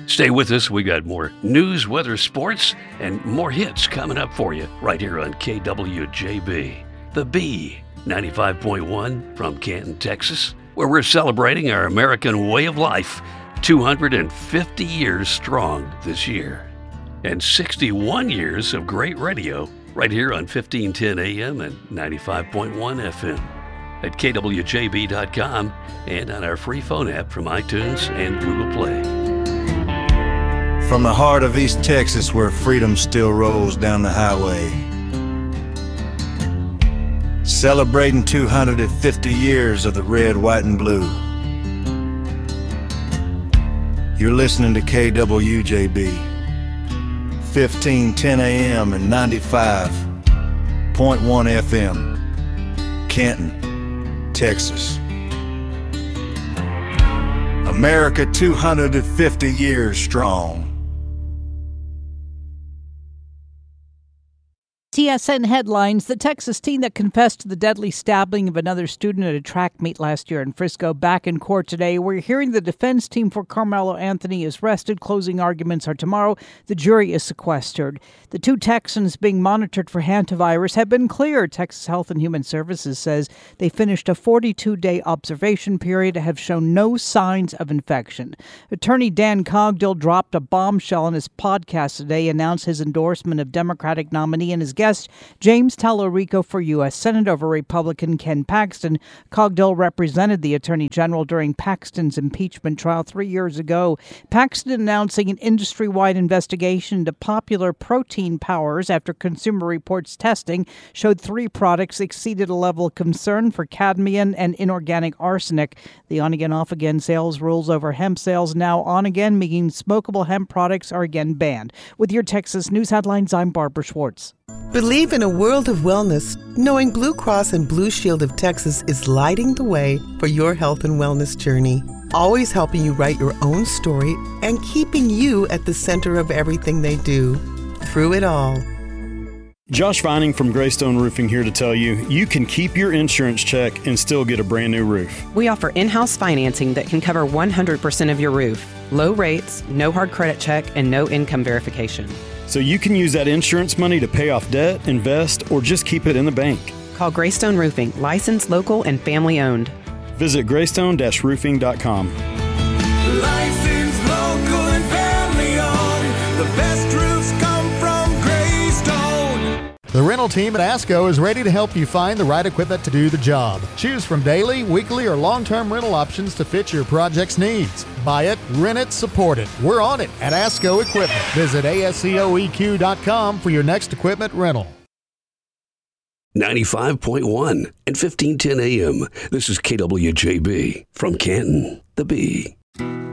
Stay with us. We got more news, weather, sports, and more hits coming up for you right here on KWJB. The B, 95.1 from Canton, Texas, where we're celebrating our American way of life, 250 years strong this year. And 61 years of great radio right here on 1510 AM and 95.1 FM at kwjb.com and on our free phone app from iTunes and Google Play. From the heart of East Texas, where freedom still rolls down the highway, celebrating 250 years of the red, white, and blue. You're listening to KWJB, 1510 AM and 95.1 FM, Canton, Texas. America 250 years strong. TSN headlines: the Texas teen that confessed to the deadly stabbing of another student at a track meet last year in Frisco back in court today. We're hearing the defense team for Carmelo Anthony is rested. Closing arguments are tomorrow. The jury is sequestered. The two Texans being monitored for hantavirus have been cleared. Texas Health and Human Services says they finished a 42-day observation period and have shown no signs of infection. Attorney Dan Cogdill dropped a bombshell on his podcast today, announced his endorsement of Democratic nominee and his guest, James Tallarico, for U.S. Senate over Republican Ken Paxton. Cogdill represented the Attorney General during Paxton's impeachment trial 3 years ago. Paxton announcing an industry-wide investigation into popular protein powders after Consumer Reports testing showed 3 products exceeded a level of concern for cadmium and inorganic arsenic. The on-again, off-again sales rules over hemp sales now on again, meaning smokable hemp products are again banned. With your Texas News Headlines, I'm Barbara Schwartz. Believe in a world of wellness, knowing Blue Cross and Blue Shield of Texas is lighting the way for your health and wellness journey. Always helping you write your own story and keeping you at the center of everything they do. Through it all. Josh Vining from Greystone Roofing here to tell you, you can keep your insurance check and still get a brand new roof. We offer in-house financing that can cover 100% of your roof. Low rates, no hard credit check, and no income verification. So you can use that insurance money to pay off debt, invest, or just keep it in the bank. Call Greystone Roofing, licensed, local, and family owned. Visit greystone-roofing.com. Licensed, local, and family owned. The best roofs come from Greystone. The rental team at ASCO is ready to help you find the right equipment to do the job. Choose from daily, weekly, or long-term rental options to fit your project's needs. Buy it, rent it, support it. We're on it at ASCO Equipment. Visit ASCOEQ.com for your next equipment rental. 95.1 and 1510 AM. This is KWJB from Canton, the B.